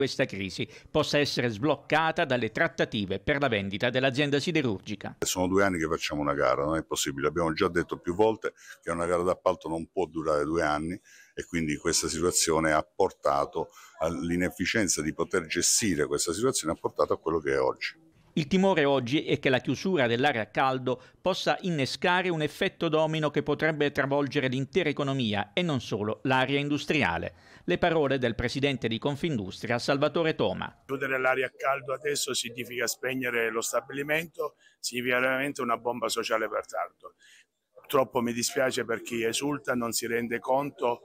questa crisi possa essere sbloccata dalle trattative per la vendita dell'azienda siderurgica. Sono 2 anni che facciamo una gara, non è possibile. Abbiamo già detto più volte che una gara d'appalto non può durare 2 anni e quindi questa situazione ha portato all'inefficienza di poter gestire questa situazione, ha portato a quello che è oggi. Il timore oggi è che la chiusura dell'area a caldo possa innescare un effetto domino che potrebbe travolgere l'intera economia e non solo l'area industriale. Le parole del presidente di Confindustria Salvatore Toma. Chiudere l'area a caldo adesso significa spegnere lo stabilimento, significa veramente una bomba sociale per Taranto. Purtroppo mi dispiace per chi esulta, non si rende conto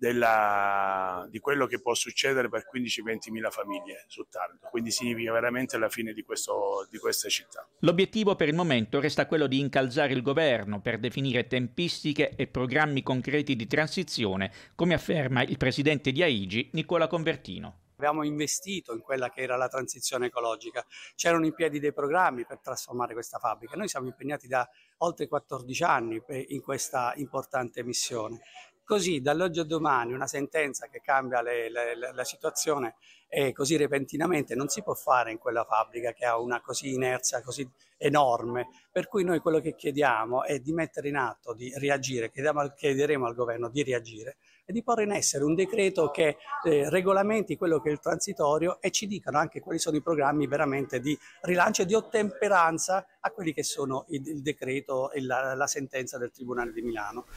di quello che può succedere per 15-20 mila famiglie su Taranto, quindi significa veramente la fine di questa città. L'obiettivo per il momento resta quello di incalzare il governo per definire tempistiche e programmi concreti di transizione, come afferma il presidente di AIGI Nicola Convertino. Abbiamo investito in quella che era la transizione ecologica, c'erano in piedi dei programmi per trasformare questa fabbrica. Noi siamo impegnati da oltre 14 anni in questa importante missione. Così dall'oggi al domani una sentenza che cambia la situazione così repentinamente non si può fare in quella fabbrica che ha una così inerzia così enorme, per cui noi quello che chiediamo è di mettere in atto, di reagire, chiederemo al governo di reagire e di porre in essere un decreto che regolamenti quello che è il transitorio e ci dicano anche quali sono i programmi veramente di rilancio e di ottemperanza a quelli che sono il decreto e la sentenza del Tribunale di Milano.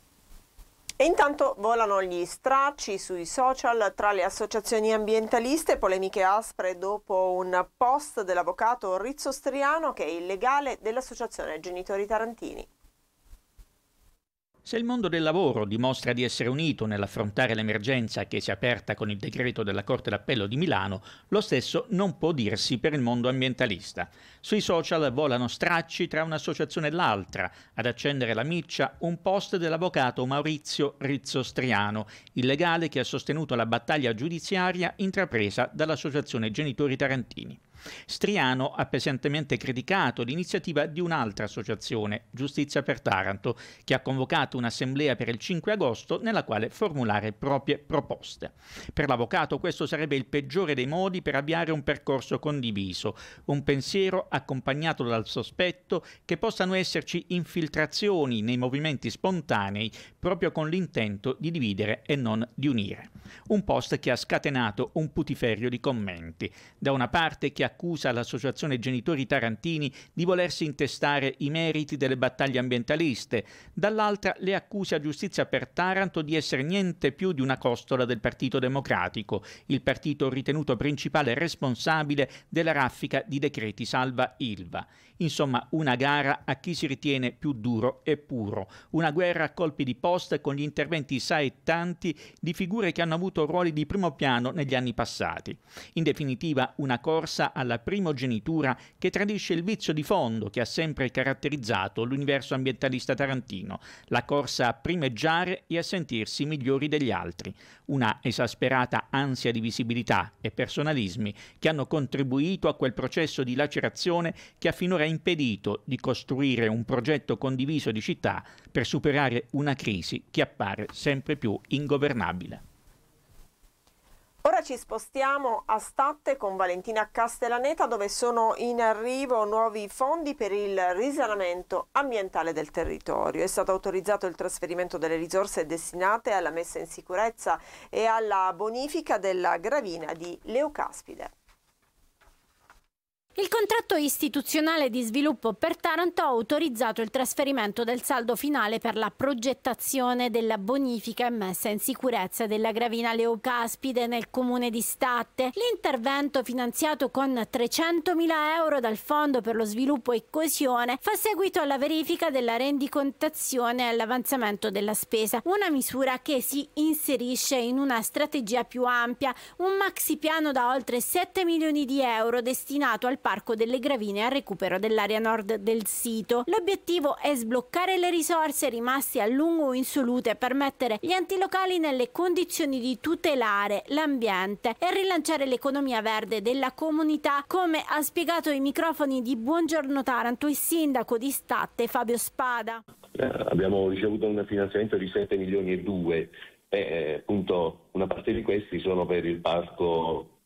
E intanto volano gli stracci sui social tra le associazioni ambientaliste, polemiche aspre dopo un post dell'avvocato Rizzo Striano che è il legale dell'associazione Genitori Tarantini. Se il mondo del lavoro dimostra di essere unito nell'affrontare l'emergenza che si è aperta con il decreto della Corte d'Appello di Milano, lo stesso non può dirsi per il mondo ambientalista. Sui social volano stracci tra un'associazione e l'altra. Ad accendere la miccia un post dell'avvocato Maurizio Rizzo Striano, il legale che ha sostenuto la battaglia giudiziaria intrapresa dall'associazione Genitori Tarantini. Striano ha pesantemente criticato l'iniziativa di un'altra associazione, Giustizia per Taranto, che ha convocato un'assemblea per il 5 agosto nella quale formulare proprie proposte. Per l'avvocato questo sarebbe il peggiore dei modi per avviare un percorso condiviso, un pensiero accompagnato dal sospetto che possano esserci infiltrazioni nei movimenti spontanei proprio con l'intento di dividere e non di unire. Un post che ha scatenato un putiferio di commenti. Da una parte chi accusa l'associazione Genitori Tarantini di volersi intestare i meriti delle battaglie ambientaliste, dall'altra le accuse a Giustizia per Taranto di essere niente più di una costola del Partito Democratico, il partito ritenuto principale responsabile della raffica di decreti salva Ilva. Insomma, una gara a chi si ritiene più duro e puro, una guerra a colpi di post con gli interventi saettanti di figure che hanno avuto ruoli di primo piano negli anni passati. In definitiva, una corsa alla primogenitura che tradisce il vizio di fondo che ha sempre caratterizzato l'universo ambientalista tarantino, la corsa a primeggiare e a sentirsi migliori degli altri, una esasperata ansia di visibilità e personalismi che hanno contribuito a quel processo di lacerazione che ha finora impedito di costruire un progetto condiviso di città per superare una crisi che appare sempre più ingovernabile. Ora ci spostiamo a Statte con Valentina Castellaneta, dove sono in arrivo nuovi fondi per il risanamento ambientale del territorio. È stato autorizzato il trasferimento delle risorse destinate alla messa in sicurezza e alla bonifica della gravina di Leucaspide. Il contratto istituzionale di sviluppo per Taranto ha autorizzato il trasferimento del saldo finale per la progettazione della bonifica e messa in sicurezza della gravina Leucaspide nel comune di Statte. L'intervento, finanziato con 300.000 euro dal Fondo per lo sviluppo e coesione, fa seguito alla verifica della rendicontazione e all'avanzamento della spesa, una misura che si inserisce in una strategia più ampia, un maxi piano da oltre 7 milioni di euro destinato al Parco delle Gravine e al recupero dell'area nord del sito. L'obiettivo è sbloccare le risorse rimaste a lungo insolute, permettere agli enti locali nelle condizioni di tutelare l'ambiente e rilanciare l'economia verde della comunità, come ha spiegato ai microfoni di Buongiorno Taranto il sindaco di Statte Fabio Spada. Abbiamo ricevuto un finanziamento di 7 milioni e 2 e appunto una parte di questi sono per il parco